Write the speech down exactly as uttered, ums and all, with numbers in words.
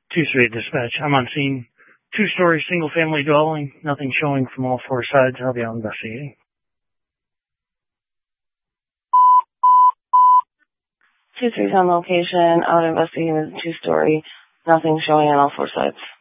two three dispatch. I'm on scene. Two-story single-family dwelling. Nothing showing from all four sides. I'll be out investigating. two three's on location. Out investigating the two-story. Nothing showing on all four sides.